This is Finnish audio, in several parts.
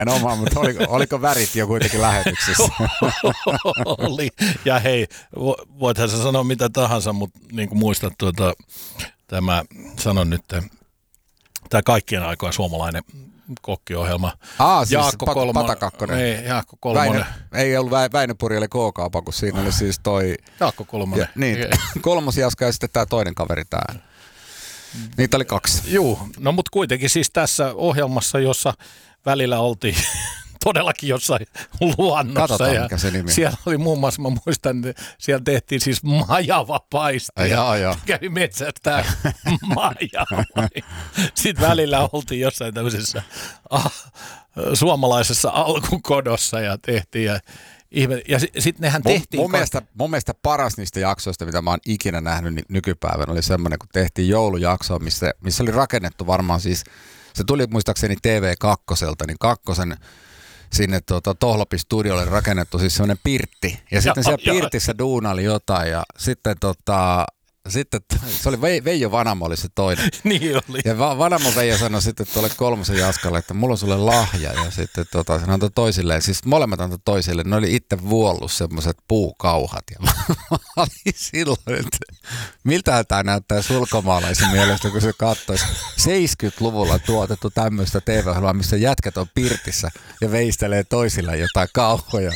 nimenomaan, mutta oliko värit jo kuitenkin lähetyksessä? Oli. Ja hei, voithan sä sanoa mitä tahansa, mutta niin kuin muistat tämä, sanon nyt, tämä kaikkien aikojen suomalainen kokkiohjelma. Siis Jaakko Kolmonen. Patakakkonen. Ei, Jaakko Kolmonen. Ei ollut Väinö Purjelle K-kaupa, kun siinä oli siis toi... Jaakko Kolmonen. Niin, Kolmosjaska ja sitten tämä toinen kaveri tää. Niitä oli 2. Juu, no mutta kuitenkin siis tässä ohjelmassa, jossa välillä oltiin todellakin jossain luonnossa. Katsotaan, ja mikä se nimi. Siellä oli muun muassa, mä muistan, siellä tehtiin siis majavapaista. Joo. Kävi metsästää majavaa. Sitten välillä oltiin jossain tämmöisessä suomalaisessa alkukodossa ja tehtiin ja sitten nehän tehtiin... Mun mielestä paras niistä jaksoista, mitä mä oon ikinä nähnyt nykypäivänä, oli semmoinen, kun tehtiin joulujaksoa, missä oli rakennettu varmaan siis, se tuli muistaakseni TV2, niin Kakkosen sinne Tohlopi-studiolle rakennettu siis semmoinen pirtti. Ja sitten siellä pirtissä duunaili jotain ja sitten se oli Veijo Vanamo oli se toinen. Niin oli. Ja Vanamo Veijo sanoi sitten tuolle Kolmosen Jaskalle, että mulla on sulle lahja. Ja sitten se antoi toisilleen, siis molemmat antoi toisille. Ne oli itse vuollut semmoiset puukauhat. Ja mä olin silloin, että miltähän tämä näyttää ulkomaalaisen mielestä, kun se katsoisi 70-luvulla tuotettu tämmöistä TV-ohjelmaa, missä jätkät on pirtissä ja veistelee toisille jotain kauhoja.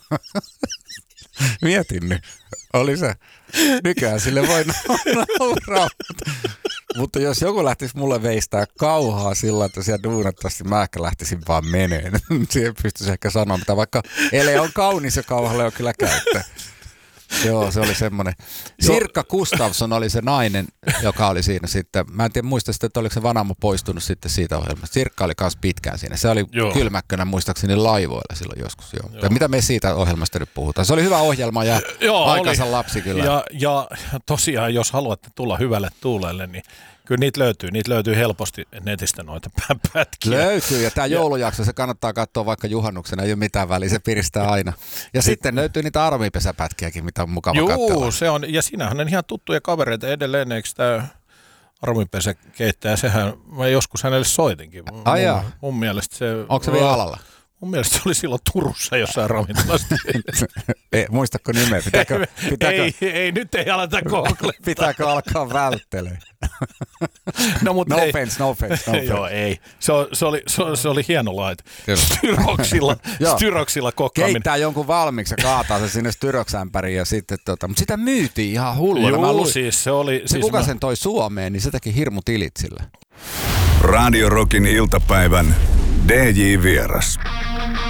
Mietin nyt. Oli se. Nykyään sille voi nauraa. Mutta jos joku lähtisi mulle veistää kauhaa sillä, että siellä duunattavasti mä ehkä lähtisin vaan meneen. Siihen pystyisi ehkä sanoa, mitä vaikka ele on kaunis ja kauhalle on kyllä käyttö. Joo, se oli semmoinen. Sirkka Gustafsson oli se nainen, joka oli siinä sitten. Mä en tiedä muista sitten, että oliko se Vanamo poistunut sitten siitä ohjelmasta. Sirkka oli myös pitkään siinä. Se oli kylmäkkönä muistaakseni laivoilla silloin joskus. Joo. Mitä me siitä ohjelmasta nyt puhutaan? Se oli hyvä ohjelma ja aikansa lapsi kyllä. Ja tosiaan, jos haluatte tulla hyvälle tuulelle, niin kyllä niitä löytyy helposti netistä noita pätkiä. Löytyy, ja tämä joulujakso, se kannattaa katsoa vaikka juhannuksena, ei ole mitään väliä, se piristää aina. Ja sitten löytyy niitä armipesäpätkiäkin, mitä on mukava katsella. Joo, se on, ja siinähän on ihan tuttuja kavereita edelleen, eikö tämä armipesäkeittäjä, sehän, mä joskus hänelle soitinkin. Mun mielestä se... Onko se vielä alalla? Mun mielestä se oli silloin Turussa jossain ravintolassa. Muistatko nimeä? Ei, nyt ei aleta googlettaa. Pitääkö alkaa välttelemään? No offense. Joo, ei. Se oli hieno laite. Styroksilla kokkaaminen. Keittää jonkun valmiiksi ja kaataa se sinne styroksämpäriin ja sitten mutta sitä myytiin ihan hulluna. Joo, siis se oli... Kuka sen toi Suomeen, niin se teki hirmu tilit sillä. Radio Rockin iltapäivän DJ-vieras.